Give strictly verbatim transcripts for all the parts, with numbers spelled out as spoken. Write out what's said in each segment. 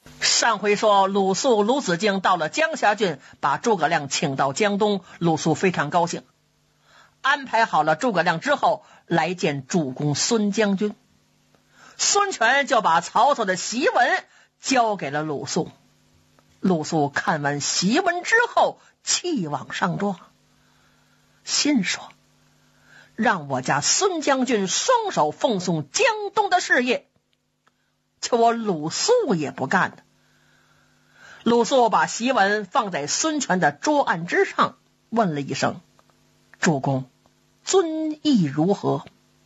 上回说鲁肃、鲁子敬到了江夏郡，把诸葛亮请到江东，鲁肃非常高兴，安排好了诸葛亮之后，来见主公孙将军。孙权就把曹操的檄文交给了鲁肃。鲁肃看完檄文之后，气往上撞，心说：让我家孙将军双手奉送江东的事业，就我鲁肃也不干的。鲁肃把檄文放在孙权的桌案之上，问了一声：主公尊意如何？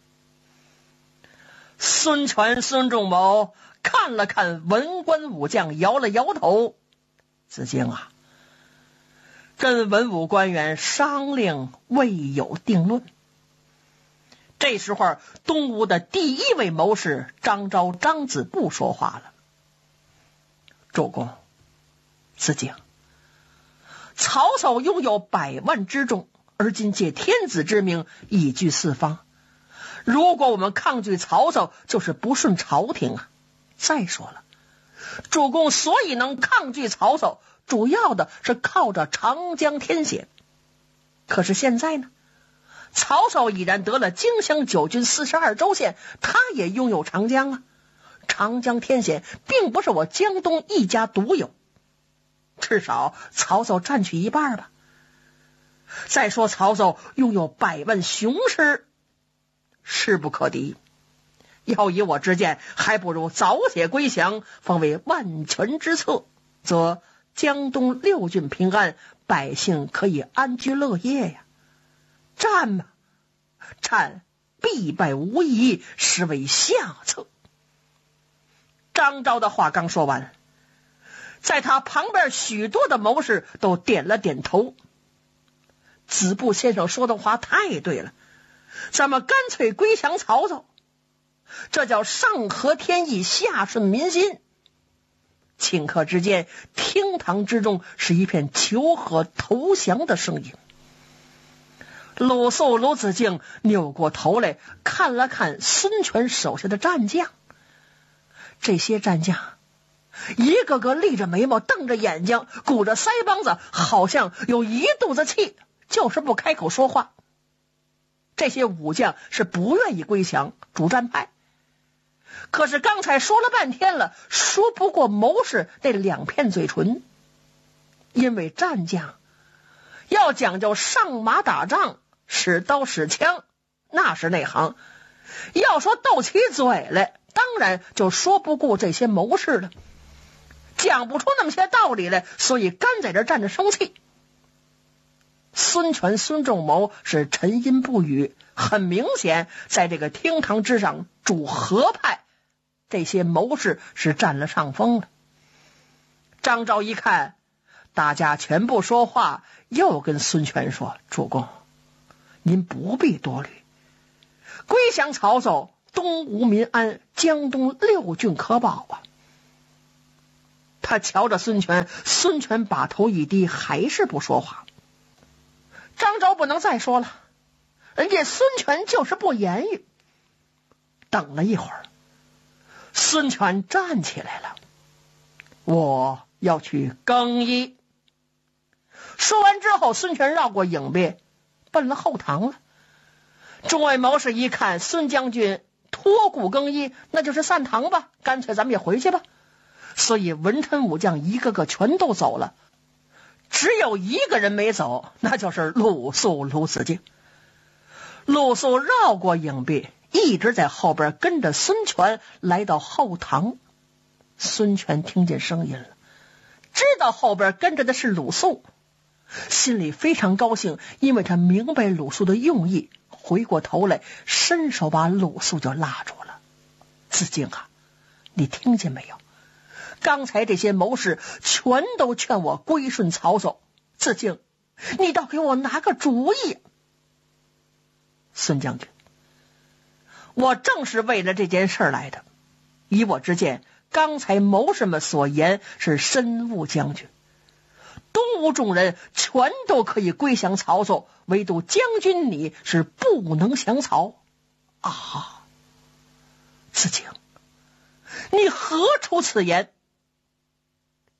孙权、孙仲谋看了看文官武将，摇了摇头：子敬啊，跟文武官员商量，未有定论。这时候，东吴的第一位谋士张昭、张子布说话了：主公，子敬，曹操拥有百万之众，而今借天子之名以居四方，如果我们抗拒曹操，就是不顺朝廷啊。再说了，主公所以能抗拒曹操，主要的是靠着长江天险。可是现在呢，曹操已然得了荆襄九军四十二州县，他也拥有长江啊。长江天险并不是我江东一家独有，至少曹操占据一半吧。再说曹操拥有百万雄师，势不可敌。要以我之见，还不如早些归降，方为万全之策，则江东六郡平安，百姓可以安居乐业呀。战嘛，战必败无疑，实为下策。张昭的话刚说完，在他旁边许多的谋士都点了点头。子布先生说的话太对了，咱们干脆归降曹操，这叫上合天意，下顺民心。顷刻之间，厅堂之中是一片求和投降的声音。鲁肃、鲁子敬扭过头来看了看孙权手下的战将，这些战将一个个立着眉毛，瞪着眼睛，鼓着腮帮子，好像有一肚子气，就是不开口说话。这些武将是不愿意归降，主战派。可是刚才说了半天了，说不过谋士那两片嘴唇。因为战将要讲究上马打仗，使刀使枪，那是内行。要说斗起嘴来，当然就说不过这些谋士了，讲不出那么些道理来，所以干在这站着生气。孙权、孙仲谋是沉吟不语，很明显在这个厅堂之上，主和派这些谋士是占了上风了。张昭一看大家全不说话，又跟孙权说：主公，您不必多虑，归降曹操，东吴民安，江东六郡可保啊。他瞧着孙权，孙权把头一低，还是不说话。张昭不能再说了，人家孙权就是不言语。等了一会儿，孙权站起来了：我要去更衣。说完之后，孙权绕过影壁，奔了后堂了。众位谋士一看孙将军托顾更衣，那就是散堂吧，干脆咱们也回去吧。所以文臣武将一个个全都走了，只有一个人没走，那就是鲁肃、鲁子敬。鲁肃绕过影壁，一直在后边跟着孙权来到后堂。孙权听见声音了，知道后边跟着的是鲁肃，心里非常高兴，因为他明白鲁肃的用意。回过头来，伸手把鲁肃就拉住了：子敬啊，你听见没有？刚才这些谋士全都劝我归顺曹操，子敬，你倒给我拿个主意。孙将军，我正是为了这件事来的。以我之见，刚才谋士们所言是深误将军，东吴众人全都可以归降曹操，唯独将军你是不能降曹啊！子敬，你何出此言？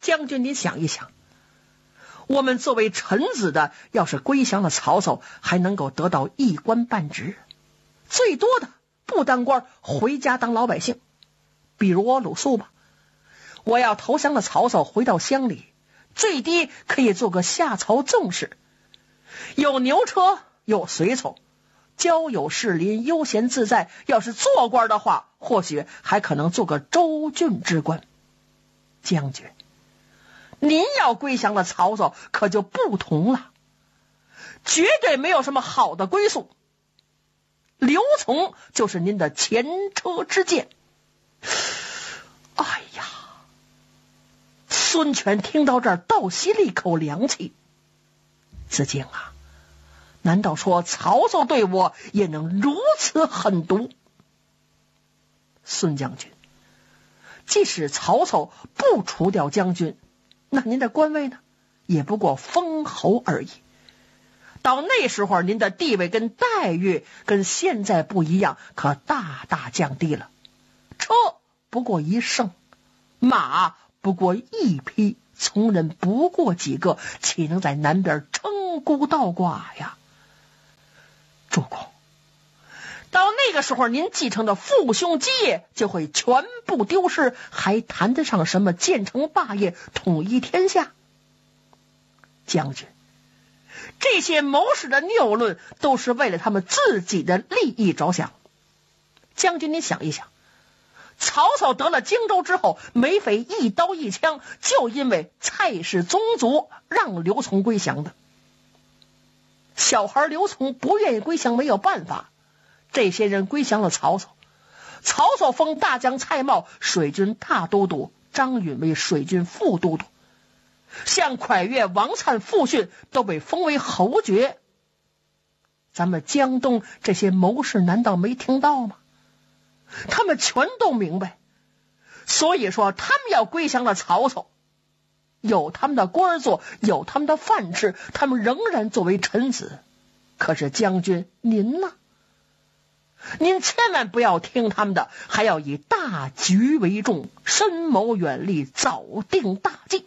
将军，你想一想，我们作为臣子的，要是归降了曹操，还能够得到一官半职，最多的不当官，回家当老百姓。比如我鲁肃吧，我要投降了曹操，回到乡里，最低可以做个下曹纵士，有牛车，有随从，交友士林，悠闲自在。要是做官的话，或许还可能做个州郡之官。将军，您要归降了曹操，可就不同了，绝对没有什么好的归宿。刘琮就是您的前车之鉴。哎呀，孙权听到这儿倒吸了一口凉气。子敬啊，难道说曹操对我也能如此狠毒？孙将军，即使曹操不除掉将军，那您的官位呢，也不过封侯而已。到那时候，您的地位跟待遇跟现在不一样，可大大降低了。车不过一乘，马不过一匹，从人不过几个，岂能在南边称孤道寡呀？主公，到那个时候，您继承的父兄基业就会全部丢失，还谈得上什么建成霸业、统一天下？将军，这些谋士的谬论都是为了他们自己的利益着想。将军，你想一想，曹操得了荆州之后，梅妃一刀一枪，就因为蔡氏宗族让刘琮归降的。小孩刘琮不愿意归降，没有办法，这些人归降了曹操。曹操封大将蔡瑁水军大都督，张允为水军副都督，像蒯越、王粲、傅训都被封为侯爵。咱们江东这些谋士难道没听到吗？他们全都明白。所以说他们要归降了曹操，有他们的官做，有他们的饭吃，他们仍然作为臣子。可是将军您呢？您千万不要听他们的，还要以大局为重，深谋远虑，早定大计。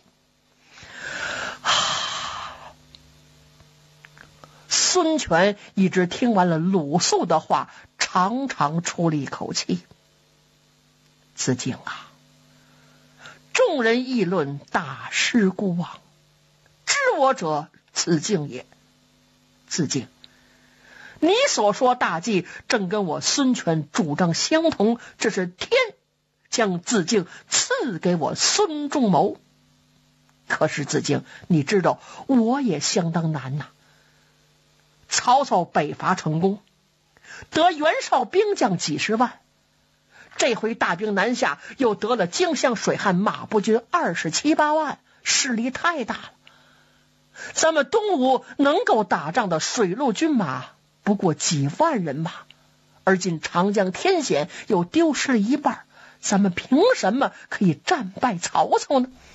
孙权一直听完了鲁肃的话，长长出了一口气。子敬啊，众人议论，大师孤望，知我者子敬也。子敬，你所说大计正跟我孙权主张相同，这是天将子敬赐给我孙仲谋。可是子敬，你知道我也相当难呐。曹操北伐成功，得袁绍兵将几十万，这回大兵南下，又得了荆襄水旱马步军二十七八万，势力太大了。咱们东吴能够打仗的水陆军马不过几万人马，而今长江天险又丢失了一半，咱们凭什么可以战败曹操呢？